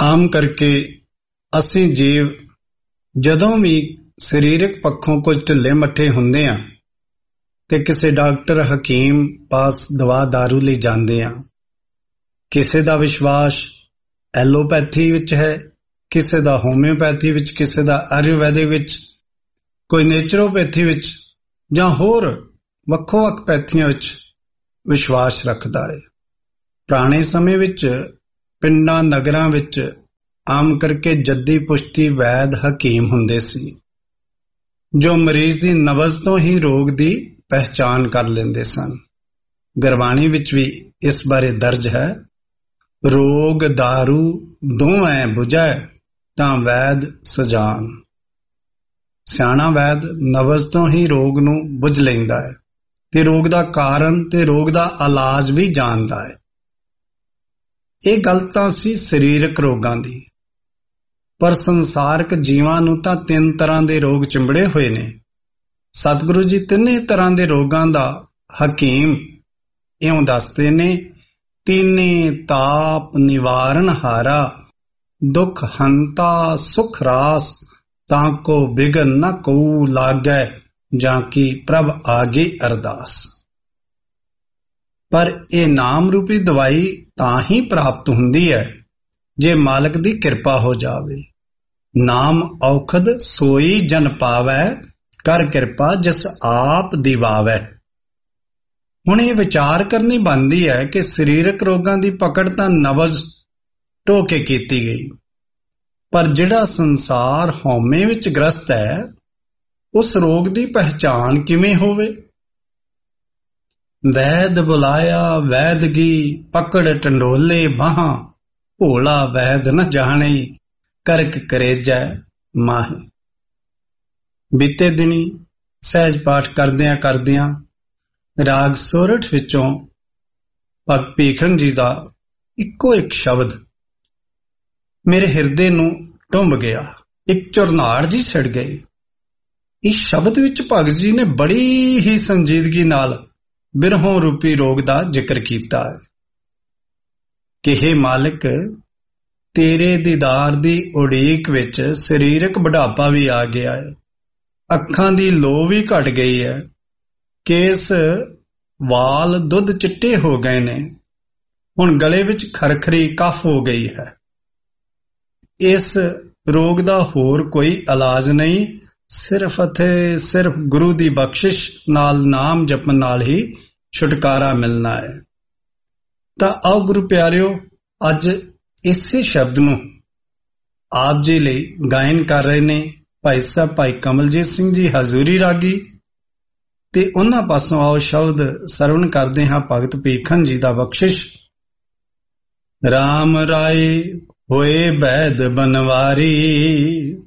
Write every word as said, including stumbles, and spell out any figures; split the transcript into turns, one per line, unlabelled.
ਆਮ ਕਰਕੇ ਅਸੀਂ ਜੀਵ ਜਦੋਂ ਵੀ ਸਰੀਰਕ ਪੱਖੋਂ ਕੁਝ ਢਿੱਲੇ ਮੱਠੇ ਹੁੰਦੇ ਆ ਤੇ ਕਿਸੇ ਡਾਕਟਰ ਹਕੀਮ ਪਾਸ ਦਵਾ ਦਾਰੂ ਲਈ ਜਾਂਦੇ ਆ। ਕਿਸੇ ਦਾ ਵਿਸ਼ਵਾਸ ਐਲੋਪੈਥੀ ਵਿੱਚ ਹੈ, ਕਿਸੇ ਦਾ ਹੋਮਿਓਪੈਥੀ ਵਿੱਚ, ਕਿਸੇ ਦਾ ਆਯੁਰਵੈਦਿਕ ਵਿੱਚ, ਕੋਈ ਨੇਚਰੋਪੈਥੀ ਵਿੱਚ ਜਾਂ ਹੋਰ ਵੱਖੋ ਵੱਖ ਪੈਥੀਆਂ ਵਿੱਚ ਵਿਸ਼ਵਾਸ ਰੱਖਦਾ ਹੈ। ਪੁਰਾਣੇ ਸਮੇਂ ਵਿੱਚ ਪਿੰਡਾਂ ਨਗਰਾਂ ਵਿੱਚ ਆਮ ਕਰਕੇ ਜੱਦੀ ਪੁਸ਼ਤੀ ਵੈਦ ਹਕੀਮ ਹੁੰਦੇ ਸੀ ਜੋ ਮਰੀਜ਼ ਦੀ ਨਬਜ਼ ਤੋਂ ਹੀ ਰੋਗ ਦੀ ਪਹਿਚਾਣ ਕਰ ਲੈਂਦੇ ਸਨ। ਗੁਰਬਾਣੀ ਵਿੱਚ ਵੀ ਇਸ ਬਾਰੇ ਦਰਜ ਹੈ, ਰੋਗ ਦਾਰੂ ਦੋਵੇਂ ਬੁਝੈ ਤਾਂ ਵੈਦ ਸੁਜਾਨ। ਸਿਆਣਾ ਵੈਦ ਨਬਜ਼ ਤੋਂ ਹੀ ਰੋਗ ਨੂੰ ਬੁੱਝ ਲੈਂਦਾ ਹੈ ਤੇ ਰੋਗ ਦਾ ਕਾਰਨ ਤੇ ਰੋਗ ਦਾ ਇਲਾਜ ਵੀ ਜਾਣਦਾ ਹੈ। ਇਹ ਗੱਲ ਤਾਂ ਸੀ ਸਰੀਰਕ ਰੋਗਾਂ ਦੀ, ਪਰ ਸੰਸਾਰਕ ਜੀਵਾਂ ਨੂੰ ਤਾਂ ਤਿੰਨ ਤਰ੍ਹਾਂ ਦੇ ਰੋਗ ਚਿੰਬੜੇ ਹੋਏ ਨੇ। ਸਤਿਗੁਰੂ ਜੀ ਤਿੰਨੇ ਤਰ੍ਹਾਂ ਦੇ ਰੋਗਾਂ ਦਾ ਹਕੀਮ ਇਉਂ ਦੱਸਦੇ ਨੇ, ਤੀਨੇ ਤਾਪ ਨਿਵਾਰਨ ਹਾਰਾ, ਦੁੱਖ ਹੰਤਾ ਸੁਖ ਰਾਸ, ਤਾਂ ਕੋ ਬਿਗਨ ਨ ਕਉ ਲਾਗੈ, ਜਾਂ ਕੀ ਪ੍ਰਭ ਆਗੇ ਅਰਦਾਸ। ਪਰ ਇਹ ਨਾਮ ਰੂਪੀ ਦਵਾਈ ਤਾਂ ਹੀ ਪ੍ਰਾਪਤ ਹੁੰਦੀ ਹੈ ਜੇ ਮਾਲਕ ਦੀ ਕਿਰਪਾ ਹੋ ਜਾਵੇ। ਨਾਮ ਔਖਦ ਸੋਈ ਜਨ ਪਾਵੈ, ਕਰ ਕਿਰਪਾ ਜਿਸ ਆਪ ਦਿਵਾਵੈ। ਹੁਣ ਇਹ ਵਿਚਾਰ ਕਰਨੀ ਬਣਦੀ ਹੈ ਕਿ ਸਰੀਰਕ ਰੋਗਾਂ ਦੀ ਪਕੜ ਤਾਂ ਨਬਜ਼ ਢੋ ਕੇ ਕੀਤੀ ਗਈ, ਪਰ ਜਿਹੜਾ ਸੰਸਾਰ ਹਉਮੈ ਵਿੱਚ ਗ੍ਰਸਤ ਹੈ ਉਸ ਰੋਗ ਦੀ ਪਹਿਚਾਣ ਕਿਵੇਂ ਹੋਵੇ? ਵੈਦ ਬੁਲਾਇਆ ਵੈਦਗੀ, ਪਕੜ ਟੰਡੋਲੇ ਬਾਹਾਂ, ਭੋਲਾ ਵੈਦ ਨ ਜਾਣੇ, ਕਰਕ ਕਰੇਜੈ ਮਾਹੀ। ਬੀਤੇ ਦਿਨੀ ਸਹਿਜ ਪਾਠ ਕਰਦਿਆਂ ਕਰਦਿਆਂ ਰਾਗ ਸੋਰਠ ਵਿੱਚੋਂ ਭਗਤ ਭੀਖਨ ਜੀ ਦਾ ਇੱਕੋ ਇੱਕ ਸ਼ਬਦ ਮੇਰੇ ਹਿਰਦੇ ਨੂੰ ਟੁੰਬ ਗਿਆ, ਇੱਕ ਝੁਰਨਾੜ ਜੀ ਛਿੜ ਗਈ। ਇਸ ਸ਼ਬਦ ਵਿੱਚ ਭਗਤ ਜੀ ਨੇ ਬੜੀ ਹੀ ਸੰਜੀਦਗੀ ਨਾਲ ਬਿਰਹੋਂ ਰੂਪੀ ਰੋਗ ਦਾ ਜ਼ਿਕਰ ਕੀਤਾ ਹੈ ਕਿ ਹੇ ਮਾਲਿਕ, ਤੇਰੇ ਦੀਦਾਰ ਦੀ ਉਡੀਕ ਵਿੱਚ ਸਰੀਰਕ ਬੁਢਾਪਾ ਵੀ ਆ ਗਿਆ ਹੈ, ਅੱਖਾਂ ਦੀ ਲੋ ਵੀ ਘਟ ਗਈ ਹੈ, ਕੇਸ ਵਾਲ ਦੁੱਧ ਚਿੱਟੇ ਹੋ ਗਏ ਨੇ, ਹੁਣ ਗਲੇ ਵਿੱਚ ਖਰਖਰੀ ਕਫ ਹੋ ਗਈ ਹੈ। ਇਸ ਰੋਗ ਦਾ ਹੋਰ ਕੋਈ ਇਲਾਜ ਨਹੀਂ, ਸਿਰਫ ਅਤੇ ਸਿਰਫ ਗੁਰੂ ਦੀ ਬਖਸ਼ਿਸ਼ ਨਾਲ ਨਾਮ ਜਪਣ ਨਾਲ ਹੀ ਛੁਟਕਾਰਾ ਮਿਲਣਾ ਹੈ। ਤਾਂ ਆਓ ਗੁਰੂ ਪਿਆਰਿਓ, ਅੱਜ ਇਸੇ ਸ਼ਬਦ ਨੂੰ ਆਪ ਜੀ ਲਈ ਗਾਇਨ ਕਰ ਰਹੇ ਨੇ ਭਾਈ ਸਾਹਿਬ ਭਾਈ ਕਮਲਜੀਤ ਸਿੰਘ ਜੀ ਹਜ਼ੂਰੀ ਰਾਗੀ, ਤੇ ਉਹਨਾਂ ਪਾਸੋਂ ਆਓ ਸ਼ਬਦ ਸਰਵਣ ਕਰਦੇ ਹਾਂ ਭਗਤ ਭੀਖਨ ਜੀ ਦਾ ਬਖਸ਼ਿਸ਼। ਰਾਮ ਰਾਏ ਹੋਏ ਬੈਦ ਬਨਵਾਰੀ,